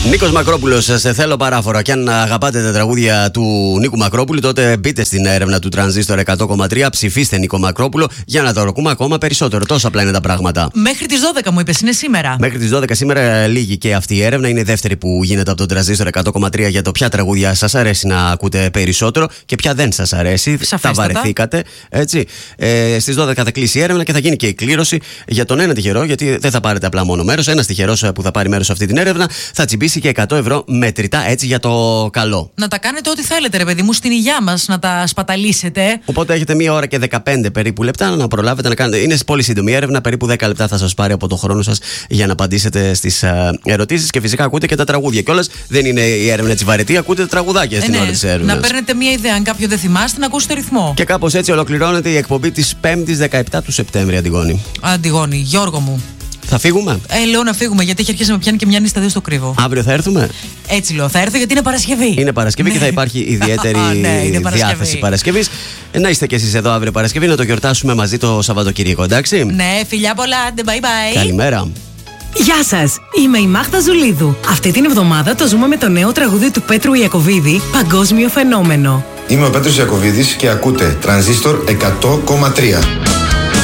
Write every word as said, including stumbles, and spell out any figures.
Νίκος Μακρόπουλος, σε θέλω παράφορα. Και αν αγαπάτε τα τραγούδια του Νίκου Μακρόπουλου, τότε μπείτε στην έρευνα του Τρανζίστορ εκατό κόμμα τρία, ψηφίστε Νίκο Μακρόπουλο για να το ακούμε ακόμα περισσότερο. Τόσο απλά είναι τα πράγματα. Μέχρι τις δώδεκα μου είπες, είναι σήμερα. Μέχρι τις δώδεκα σήμερα λύγει και αυτή η έρευνα. Είναι η δεύτερη που γίνεται από τον Τρανζίστορ εκατό κόμμα τρία για το ποια τραγούδια σας αρέσει να ακούτε περισσότερο και ποια δεν σας αρέσει. Σαφέστατα. Τα βαρεθήκατε. Έτσι. Ε, στις δώδεκα θα κλείσει η έρευνα και θα γίνει και η κλήρωση για τον ένα τυχερό, γιατί δεν θα πάρετε απλά μόνο μέρος. Ένας τυχερός που θα πάρει μέρος σε αυτή την έρευνα θα τσιμπήσει και εκατό ευρώ μετρητά, έτσι, για το καλό. Να τα κάνετε ό,τι θέλετε, ρε παιδί μου, στην υγειά μας, να τα σπαταλίσετε. Οπότε έχετε μία ώρα και δεκαπέντε περίπου λεπτά να προλάβετε να κάνετε. Είναι πολύ σύντομη έρευνα, περίπου δέκα λεπτά θα σας πάρει από το χρόνο σας για να απαντήσετε στις ερωτήσεις και φυσικά ακούτε και τα τραγούδια. Κιόλας δεν είναι η έρευνα έτσι βαρετή, ακούτε τα τραγουδάκια στην ε, ναι. ώρα της έρευνας. Να παίρνετε μία ιδέα, αν κάποιο δεν θυμάστε, να ακούσετε ρυθμό. Και κάπως έτσι ολοκληρώνεται η εκπομπή της πέμπτης δεκαεπτά του Σεπτέμβρη, Αντιγόνη. Αντιγόνη, Γιώργο μου. Θα φύγουμε. Ε, λέω να φύγουμε, γιατί έχει αρχίσει να με πιάνει και μια νύστα δύο στο κρύβο. Αύριο θα έρθουμε. Έτσι λέω, θα έρθω γιατί είναι Παρασκευή. Είναι Παρασκευή και θα υπάρχει ιδιαίτερη ναι, διάθεση Παρασκευής. Να είστε κι εσείς εδώ αύριο Παρασκευή, να το γιορτάσουμε μαζί το Σαββατοκύριακο, εντάξει. Ναι, φιλιά πολλά, άντε, bye bye. Καλημέρα. Γεια σας, είμαι η Μάχτα Ζουλίδου. Αυτή την εβδομάδα το ζούμε με το νέο τραγούδι του Πέτρου Ιακωβίδη, Παγκόσμιο Φαινόμενο. Είμαι ο Πέτρος Ιακωβίδης και ακούτε Τρανζίστορ εκατό κόμμα τρία.